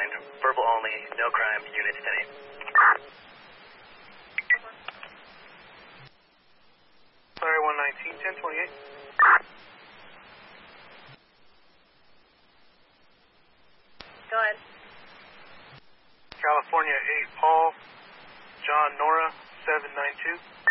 verbal only, no crime, units 10-8. Sorry, 119, 1028. Go ahead. California 8, Paul, John Nora, 792.